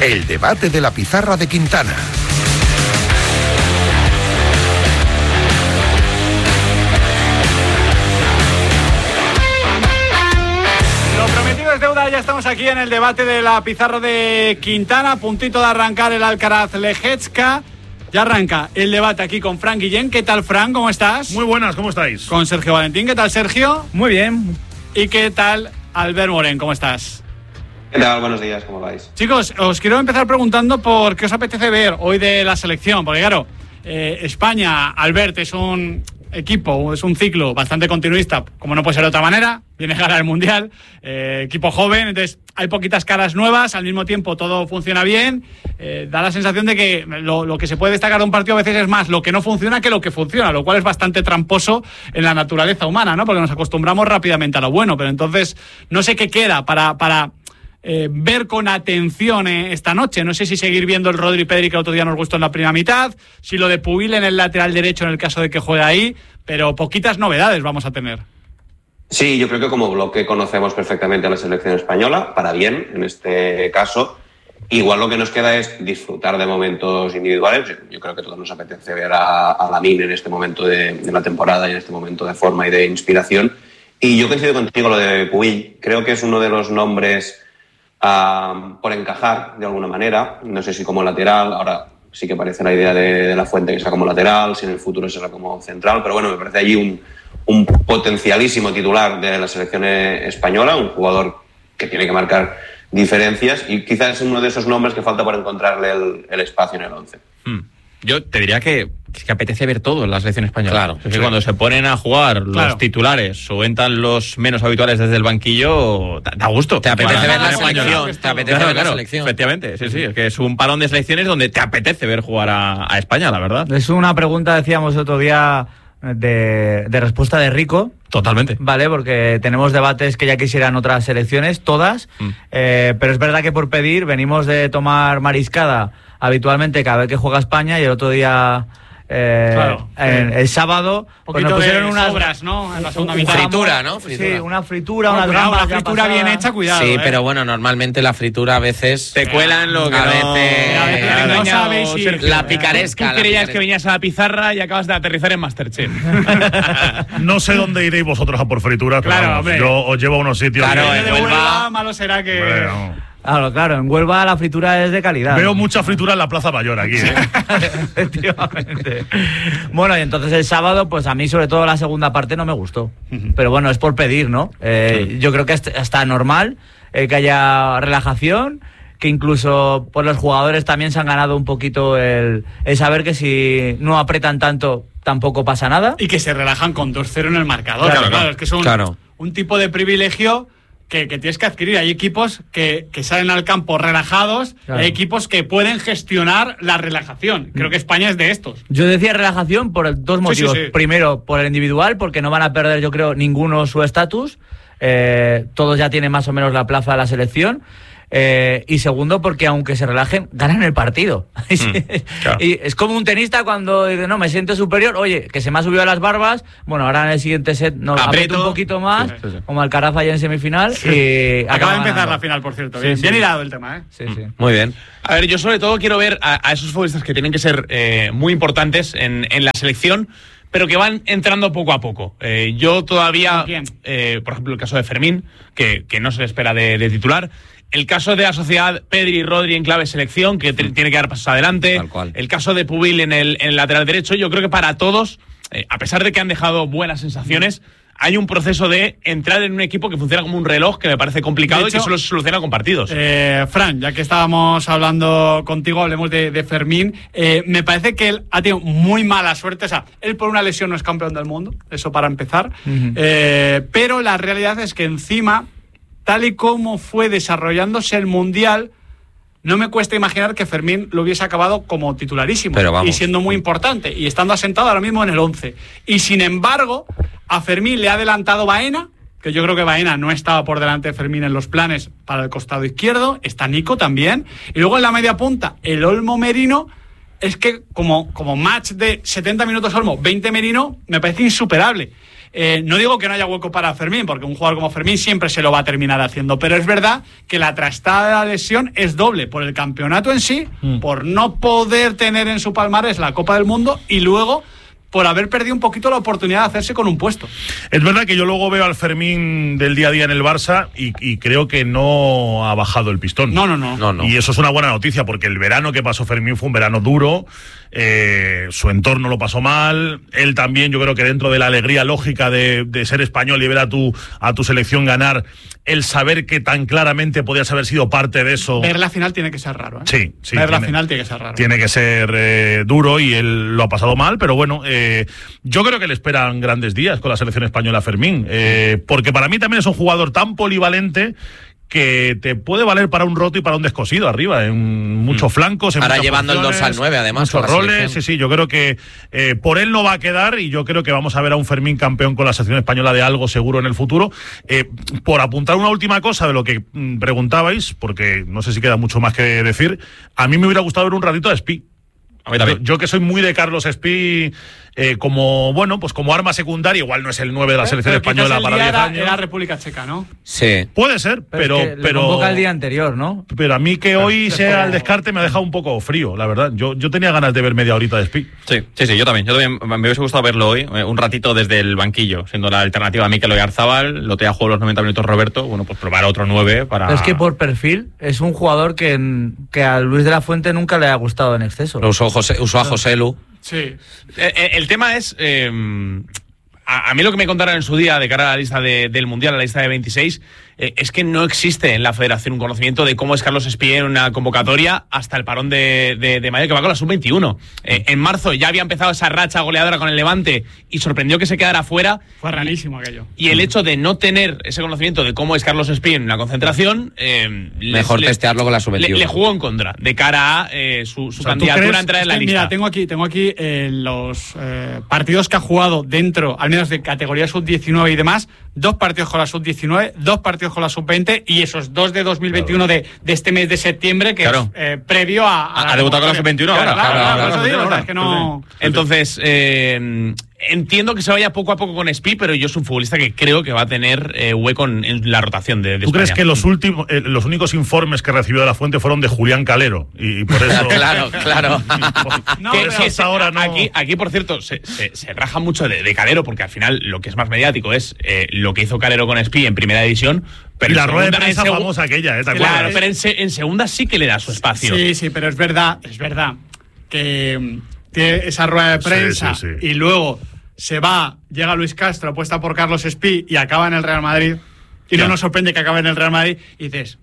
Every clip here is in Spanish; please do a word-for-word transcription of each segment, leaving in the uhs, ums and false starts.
El debate de la pizarra de Quintana. Lo prometido es deuda, ya estamos aquí en el debate de la pizarra de Quintana, puntito de arrancar el Alcaraz Leječka. Ya arranca el debate aquí con Fran Guillén. ¿Qué tal, Fran? ¿Cómo estás? Muy buenas, ¿cómo estáis? Con Sergio Valentín. ¿Qué tal, Sergio? Muy bien. ¿Y qué tal, Albert Morén? ¿Cómo estás? ¿Qué tal? Buenos días, ¿cómo vais? Chicos, os quiero empezar preguntando por qué os apetece ver hoy de la selección. Porque claro, eh, España, Albert, es un equipo, es un ciclo bastante continuista, como no puede ser de otra manera. Viene a ganar el Mundial, eh, equipo joven, entonces hay poquitas caras nuevas, al mismo tiempo todo funciona bien. Eh, da la sensación de que lo, lo que se puede destacar de un partido a veces es más lo que no funciona que lo que funciona, lo cual es bastante tramposo en la naturaleza humana, ¿no? Porque nos acostumbramos rápidamente a lo bueno, pero entonces no sé qué queda para... para Eh, ver con atención eh, esta noche. No sé si seguir viendo el Rodri Pedri que el otro día nos gustó en la primera mitad, si lo de Pubil en el lateral derecho en el caso de que juegue ahí, pero poquitas novedades vamos a tener. Sí, yo creo que como bloque conocemos perfectamente a la selección española, para bien en este caso. Igual lo que nos queda es disfrutar de momentos individuales. Yo, yo creo que a todos nos apetece ver a, a Lamine en este momento de, de la temporada y en este momento de forma y de inspiración. Y yo coincido contigo lo de Pubil. Creo que es uno de los nombres Uh, por encajar de alguna manera, no sé si como lateral, ahora sí que parece la idea de, de La Fuente que sea como lateral, si en el futuro será como central, pero bueno, me parece allí un, un potencialísimo titular de la selección española, un jugador que tiene que marcar diferencias y quizás es uno de esos nombres que falta por encontrarle el, el espacio en el once. Hmm. Yo te diría que, que apetece ver todo en la selección española. Claro. Es que sí. Cuando se ponen a jugar claro. los titulares o entran los menos habituales desde el banquillo, da, da gusto. Te apetece Para ver la española. selección. Te apetece Claro, ver claro, la selección. Efectivamente, sí, sí. Es que es un parón de selecciones donde te apetece ver jugar a, a España, la verdad. Es una pregunta, decíamos otro día, de, de respuesta de Rico. Totalmente. Vale, porque tenemos debates que ya quisieran otras selecciones, todas, mm. eh, pero es verdad que por pedir venimos de tomar mariscada habitualmente cada vez que juega España y el otro día... Eh, claro, en, sí. El sábado un poquito pues nos pusieron de unas sobras, ¿no? En la segunda un, mitad. fritura, ¿no? Fritura. Sí, una fritura, no, unas cuidado, gambas una fritura bien hecha, cuidado. Sí, eh. pero bueno, normalmente la fritura a veces te cuelan lo que a no... veces, a veces claro, no sabéis si... la picaresca. Tú creías que venías a la pizarra y acabas de aterrizar en Masterchef. No sé dónde iréis vosotros a por frituras, pero Claro, vamos, hombre. yo os llevo a unos sitios. Claro, que- en de Huelva- Huelva, malo será que... Hombre, no. Claro, claro, en Huelva la fritura es de calidad. Veo mucha fritura en la Plaza Mayor aquí, ¿eh? Efectivamente. Bueno, y entonces el sábado, pues a mí sobre todo la segunda parte no me gustó. Pero bueno, es por pedir, ¿no? Eh, sí. Yo creo que está normal eh, que haya relajación, que incluso pues los jugadores también se han ganado un poquito el, el saber que si no apretan tanto tampoco pasa nada. Y que se relajan con dos cero en el marcador. Claro, Claro, claro. es que es un, Claro. un tipo de privilegio que, que tienes que adquirir. Hay equipos que, que salen al campo relajados, Claro. hay equipos que pueden gestionar la relajación. Creo que España es de estos. Yo decía relajación por dos motivos. Sí, sí, sí. Primero, por el individual, porque no van a perder, yo creo, ninguno su estatus. Eh, todos ya tienen más o menos la plaza de la selección. Eh, y segundo, porque aunque se relajen, ganan el partido. Mm, claro. Y es como un tenista cuando dice, no, me siento superior, oye, que se me ha subido a las barbas, bueno, ahora en el siguiente set nos Aprieto. aprieto un poquito más, Sí, sí, sí. como Alcaraz allá en semifinal, Sí. y Acaba de empezar ganando. la final, por cierto. Sí, Bien, sí. bien hilado el tema, ¿eh? Sí, sí. Muy bien. A ver, yo sobre todo quiero ver a, a esos futbolistas que tienen que ser eh, muy importantes en, en la selección, pero que van entrando poco a poco. Eh, yo todavía, ¿Quién? eh, por ejemplo, el caso de Fermín, que, que no se le espera de, de titular. El caso de la sociedad Pedri y Rodri en clave selección, que te, tiene que dar pasos adelante. Tal cual. El caso de Pubil en el, en el lateral derecho. Yo creo que para todos, eh, a pesar de que han dejado buenas sensaciones, hay un proceso de entrar en un equipo que funciona como un reloj, que me parece complicado De hecho, y que solo se soluciona con partidos. Eh, Fran, ya que estábamos hablando contigo, hablemos de, de Fermín. Eh, me parece que él ha tenido muy mala suerte. O sea, él por una lesión no es campeón del mundo, eso para empezar. Uh-huh. Eh, pero la realidad es que encima, tal y como fue desarrollándose el Mundial, no me cuesta imaginar que Fermín lo hubiese acabado como titularísimo. Pero vamos. Y siendo muy importante, y estando asentado ahora mismo en el once. Y sin embargo, a Fermín le ha adelantado Baena, que yo creo que Baena no estaba por delante de Fermín en los planes para el costado izquierdo. Está Nico también. Y luego en la media punta, el Olmo Merino, es que como, como match de setenta minutos Olmo, veinte Merino, me parece insuperable. Eh, no digo que no haya hueco para Fermín, porque un jugador como Fermín siempre se lo va a terminar haciendo, pero es verdad que la trastada de la lesión es doble, por el campeonato en sí, mm. por no poder tener en su palmarés la Copa del Mundo y luego por haber perdido un poquito la oportunidad de hacerse con un puesto. Es verdad que yo luego veo al Fermín del día a día en el Barça y, y creo que no ha bajado el pistón. No, no, no, no, no. Y eso es una buena noticia, porque el verano que pasó Fermín fue un verano duro, eh, su entorno lo pasó mal, él también, yo creo que dentro de la alegría lógica de, de ser español y ver a tu, a tu selección ganar, el saber que tan claramente podías haber sido parte de eso. Ver la final tiene que ser raro, ¿eh? Sí, sí. Ver tiene, la final tiene que ser raro. Tiene que ser eh, duro y él lo ha pasado mal, pero bueno, eh, yo creo que le esperan grandes días con la selección española Fermín, eh, porque para mí también es un jugador tan polivalente que te puede valer para un roto y para un descosido arriba, en muchos mm. flancos. En Ahora llevando el dorsal nueve, además. Muchos roles, sí, sí, yo creo que eh, por él no va a quedar y yo creo que vamos a ver a un Fermín campeón con la selección española de algo seguro en el futuro. Eh, por apuntar una última cosa de lo que mm, preguntabais, porque no sé si queda mucho más que decir, a mí me hubiera gustado ver un ratito a Espí. A mí también. Yo, yo que soy muy de Carlos Espí, eh, como, bueno, pues como arma secundaria, igual no es el nueve de la selección pero española para diez años. Era República Checa, ¿no? Sí. Puede ser, pero... Pero, es que pero le convoca el día anterior, ¿no? Pero a mí que hoy sea el descarte me ha dejado un poco frío, la verdad. Yo, yo tenía ganas de ver media horita de Espí. Sí, sí, sí, yo también. Yo también me hubiese gustado verlo hoy, eh, un ratito desde el banquillo, siendo la alternativa a Mikel Oyarzabal, lo te ha jugado los noventa minutos Roberto, bueno, pues probar otro nueve para... Pero es que por perfil es un jugador que, que a Luis de la Fuente nunca le ha gustado en exceso. Lo usó, José, usó a José Lu. Sí. El, el tema es... Eh, a, a mí lo que me contaron en su día de cara a la lista de, del Mundial, a la lista de veintiséis, eh, es que no existe en la federación un conocimiento de cómo es Carlos Espí en una convocatoria hasta el parón de, de, de mayo que va con la sub veintiuno. Eh, en marzo ya había empezado esa racha goleadora con el Levante y sorprendió que se quedara fuera. Fue rarísimo aquello. Y el hecho de no tener ese conocimiento de cómo es Carlos Espí en una concentración... Eh, Mejor les, testearlo con la sub veintiuno. Le, le jugó en contra, de cara a eh, su, su o sea, candidatura a entrar en la es que, lista. Mira, tengo aquí, tengo aquí eh, los eh, partidos que ha jugado dentro, al menos de categoría sub diecinueve y demás, dos partidos con la sub diecinueve, dos partidos con la sub veinte y esos dos de dos mil veintiuno claro. de, de este mes de septiembre, que claro. es eh, previo a... A, a debutar con la sub veintiuno ahora. Claro, claro, claro, eso digo, ahora. Es que no... Entonces, eh, entiendo que se vaya poco a poco con Espí, pero yo soy un futbolista que creo que va a tener eh, hueco en, en la rotación de, de ¿Tú España. crees que los últimos, eh, los únicos informes que recibió de la Fuente fueron de Julián Calero? Y, y por eso... claro, claro. no, que, que hasta ahora no... Aquí, aquí, por cierto, se, se, se raja mucho de, de Calero, porque al final lo que es más mediático es eh, lo que hizo Calero con Espí en primera división. Pero y la rueda de prensa segu- famosa aquella, ¿eh? ¿Te claro, acuerdas? pero en, se, en segunda sí que le da su espacio. Sí, sí, pero es verdad, es verdad que tiene esa rueda de prensa sí, sí, sí. y luego se va, llega Luis Castro, apuesta por Carlos Espí y acaba en el Real Madrid. Y no, no nos sorprende que acabe en el Real Madrid y dices,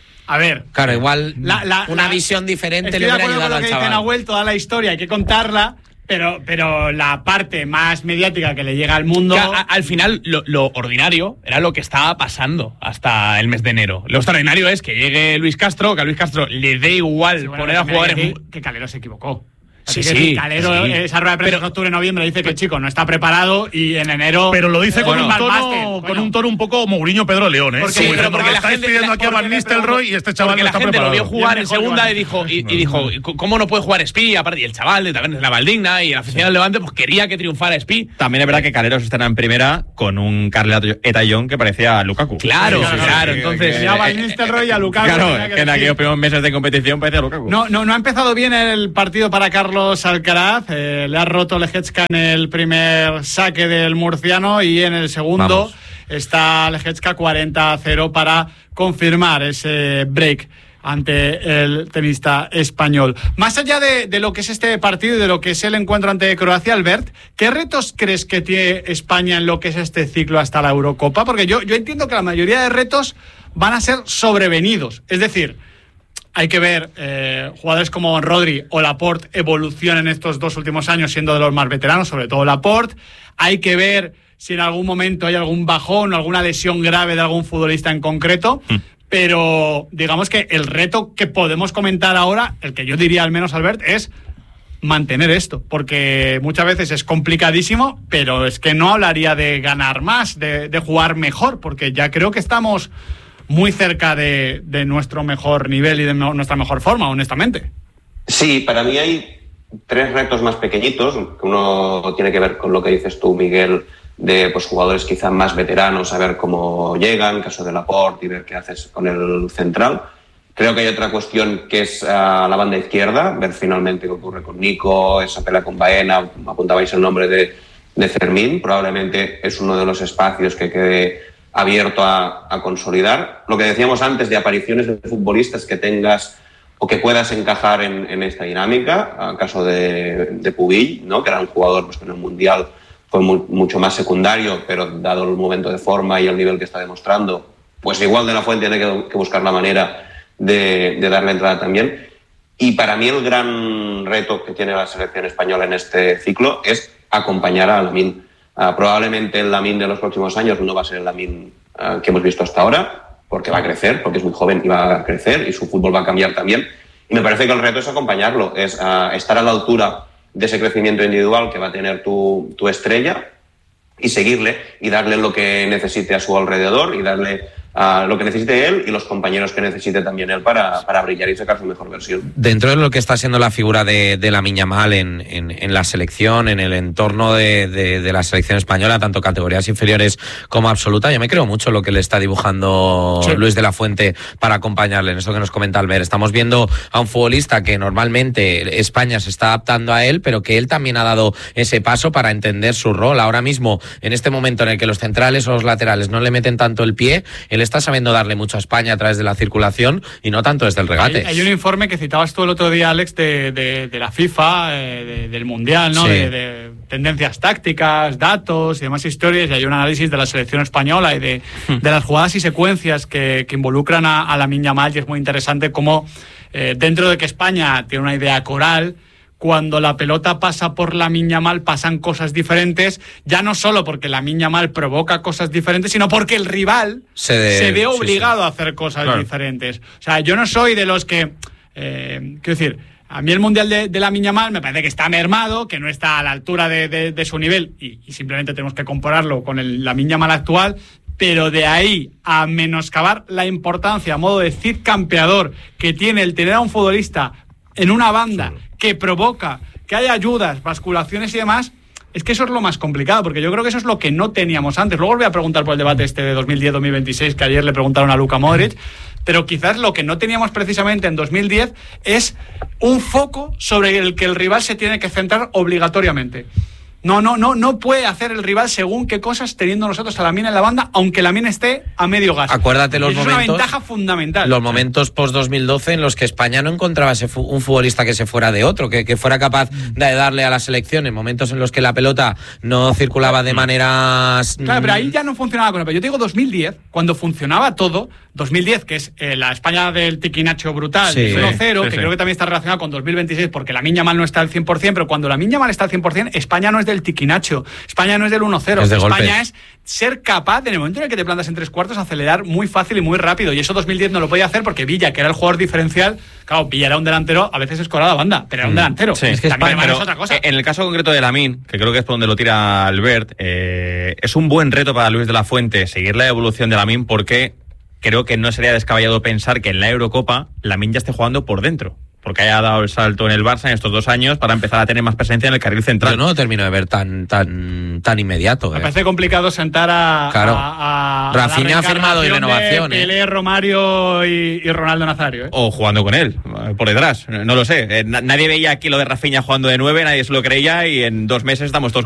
a ver... Claro, igual la, la, una la, visión diferente estoy le hubiera de acuerdo ayudado con lo al que chaval. dice Nahuel, toda la historia hay que contarla, pero, pero la parte más mediática que le llega al mundo... Que a, a, al final, lo, lo ordinario era lo que estaba pasando hasta el mes de enero. Lo extraordinario es que llegue Luis Castro, que a Luis Castro le dé igual sí, bueno, poner a jugadores... Que, que Calero se equivocó. Sí, Así sí, que Calero, sí. esa rueda de prensa en octubre, noviembre, dice que el chico no está preparado y en enero... Pero lo dice eh, con, bueno, un tono, máster, con bueno. un tono un poco Mourinho Pedro León, ¿eh? Porque, sí, pero porque la estáis gente pidiendo aquí a Van Nistelrooy y este chaval porque no la está gente preparado. lo vio jugar en segunda y que dijo, y, y dijo, ¿cómo no puede jugar Espí? Aparte, y el chaval también es la Valdigna y el aficionado del Levante pues quería que triunfara Espí. También es verdad que Calero se estará en primera con un Carles Etayón que parecía Lukaku. Claro, Sí, claro, claro. sí, entonces, ya Van Nistelrooy y a Lukaku. Claro, que en aquellos primeros meses de competición parecía Lukaku. No, no, no ha empezado bien el partido para Carlos Alcaraz. Eh, le ha roto Leječka en el primer saque del murciano y en el segundo Vamos. está Leječka cuarenta a cero para confirmar ese break ante el tenista español. Más allá de, de lo que es este partido y de lo que es el encuentro ante Croacia, Albert, ¿qué retos crees que tiene España en lo que es este ciclo hasta la Eurocopa? Porque yo, yo entiendo que la mayoría de retos van a ser sobrevenidos. Es decir, hay que ver eh, jugadores como Rodri o Laporte evolucionen en estos dos últimos años siendo de los más veteranos, sobre todo Laporte. Hay que ver si en algún momento hay algún bajón o alguna lesión grave de algún futbolista en concreto. Mm. Pero digamos que el reto que podemos comentar ahora, el que yo diría al menos, Albert, es mantener esto, porque muchas veces es complicadísimo, pero es que no hablaría de ganar más, de, de jugar mejor, porque ya creo que estamos muy cerca de, de nuestro mejor nivel y de no, nuestra mejor forma, honestamente. Sí, para mí hay tres retos más pequeñitos. Uno tiene que ver con lo que dices tú, Miguel, de pues, jugadores quizá más veteranos, a ver cómo llegan, caso de Laporte, y ver qué haces con el central. Creo que hay otra cuestión que es uh, la banda izquierda, ver finalmente qué ocurre con Nico, esa pelea con Baena. Apuntabais el nombre de, de Fermín, probablemente es uno de los espacios que quede abierto a, a consolidar. Lo que decíamos antes de apariciones de futbolistas que tengas o que puedas encajar en, en esta dinámica, a caso de, de Pubill, ¿no? Que era un jugador pues, que en el Mundial fue muy, mucho más secundario, pero dado el momento de forma y el nivel que está demostrando, pues igual De La Fuente tiene que, que buscar la manera de, de darle entrada también. Y para mí el gran reto que tiene la selección española en este ciclo es acompañar a Lamine. Uh, probablemente el Lamine de los próximos años no va a ser el Lamine uh, que hemos visto hasta ahora, porque va a crecer, porque es muy joven y va a crecer y su fútbol va a cambiar también. Y me parece que el reto es acompañarlo, es uh, estar a la altura de ese crecimiento individual que va a tener tu, tu estrella y seguirle y darle lo que necesite a su alrededor y darle uh, lo que necesite él y los compañeros que necesite también él para, para brillar y sacar su mejor versión. Dentro de lo que está siendo la figura de, de Lamine Yamal en, en, en la selección, en el entorno de, de, de la selección española, tanto categorías inferiores como absoluta, yo me creo mucho lo que le está dibujando sí. Luis de la Fuente para acompañarle en eso que nos comenta Albert. Estamos viendo a un futbolista que normalmente España se está adaptando a él, pero que él también ha dado ese paso para entender su rol. Ahora mismo, en este momento en el que los centrales o los laterales no le meten tanto el pie, él está sabiendo darle mucho a España a través de la circulación y no tanto desde el regate. Hay, hay un informe que citabas tú el otro día, Alex, de, de, de la FIFA, eh, de, del Mundial, ¿no? Sí. De, de tendencias tácticas, datos y demás historias, y hay un análisis de la selección española y de, de las jugadas y secuencias que, que involucran a, a Lamine Yamal, y es muy interesante cómo eh, dentro de que España tiene una idea coral, cuando la pelota pasa por Lamine Yamal pasan cosas diferentes, ya no solo porque Lamine Yamal provoca cosas diferentes, sino porque el rival se, de... se ve obligado sí, sí. a hacer cosas claro. diferentes. O sea, yo no soy de los que... Eh, quiero decir, a mí el Mundial de, de Lamine Yamal me parece que está mermado, que no está a la altura de, de, de su nivel, y, y simplemente tenemos que compararlo con el Lamine Yamal actual, pero de ahí a menoscabar la importancia, a modo de Cid campeador, que tiene el tener a un futbolista en una banda sí. que provoca que haya ayudas, basculaciones y demás, es que eso es lo más complicado, porque yo creo que eso es lo que no teníamos antes. Luego os voy a preguntar por el debate este de dos mil diez dos mil veintiséis, que ayer le preguntaron a Luka Modric, pero quizás lo que no teníamos precisamente en dos mil diez es un foco sobre el que el rival se tiene que centrar obligatoriamente. No, no, no, no puede hacer el rival según qué cosas teniendo nosotros a Lamine en la banda, aunque Lamine esté a medio gas. Acuérdate los es momentos. Es una ventaja fundamental. Los momentos post dos mil doce en los que España no encontraba ese fu- un futbolista que se fuera de otro, que, que fuera capaz de darle a la selección en momentos en los que la pelota no circulaba de maneras. Claro, pero ahí ya no funcionaba con el. Yo te digo dos mil diez, cuando funcionaba todo. dos mil diez, que es eh, la España del tiquinacho brutal, sí, uno cero, sí, que sí. creo que también está relacionado con dos mil veintiséis, porque Lamine Yamal no está al cien por ciento, pero cuando Lamine Yamal está al cien por ciento, España no es del tiquinacho, España no es del uno cero, es de España golpes. Es ser capaz, en el momento en el que te plantas en tres cuartos, acelerar muy fácil y muy rápido, y eso dos mil diez no lo podía hacer porque Villa, que era el jugador diferencial, claro, Villa era un delantero, a veces escoraba la banda, pero era un delantero. Sí. Es que España, España pero es otra cosa. En el caso concreto de Lamine, que creo que es por donde lo tira Albert, eh, es un buen reto para Luis de la Fuente seguir la evolución de Lamine, porque creo que no sería descabellado pensar que en la Eurocopa Lamine ya esté jugando por dentro, porque haya dado el salto en el Barça en estos dos años para empezar a tener más presencia en el carril central. Yo no lo termino de ver tan tan tan inmediato. Me eh. parece complicado sentar a... Claro. a, a Rafinha ha firmado y renovación. De Pelé, eh. Romario y, y Ronaldo Nazario. Eh. O jugando con él, por detrás. No lo sé. Nadie veía aquí lo de Rafinha jugando de nueve, nadie se lo creía, y en dos meses estamos todos